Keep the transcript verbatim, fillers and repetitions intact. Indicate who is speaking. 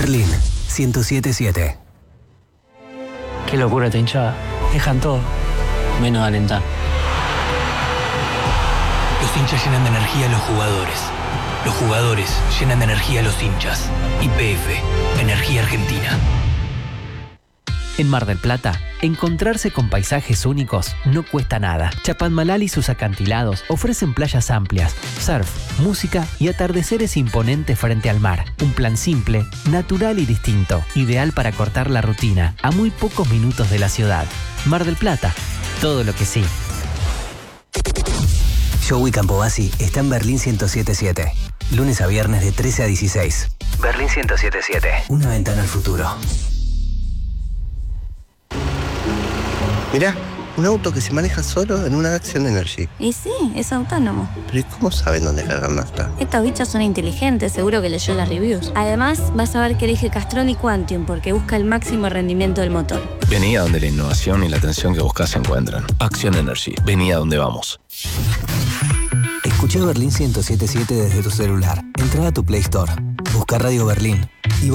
Speaker 1: Berlín ciento siete punto siete.
Speaker 2: Qué locura esta hinchada. Dejan todo, menos alentar.
Speaker 3: Los hinchas llenan de energía a los jugadores. Los jugadores llenan de energía a los hinchas. Y P F, Energía Argentina.
Speaker 4: En Mar del Plata, encontrarse con paisajes únicos no cuesta nada. Chapadmalal y sus acantilados ofrecen playas amplias, surf, música y atardeceres imponentes frente al mar. Un plan simple, natural y distinto, ideal para cortar la rutina a muy pocos minutos de la ciudad. Mar del Plata, todo lo que sí.
Speaker 1: Joey Campobasi está en Berlín ciento siete punto siete. Lunes a viernes de trece a dieciséis. Berlín ciento siete punto siete. Una ventana al futuro.
Speaker 5: Mirá, un auto que se maneja solo en una Action Energy.
Speaker 6: Y sí, es autónomo.
Speaker 5: Pero ¿y cómo saben dónde cargar nafta?
Speaker 6: Estos bichos son inteligentes, seguro que leyó las reviews. Además, vas a ver que elige Castrol y Quantium porque busca el máximo rendimiento del motor.
Speaker 7: Vení a donde la innovación y la atención que buscas se encuentran. Action Energy. Vení a donde vamos.
Speaker 1: Escucha Berlín ciento siete punto siete desde tu celular. Entra a tu Play Store. Busca Radio Berlín.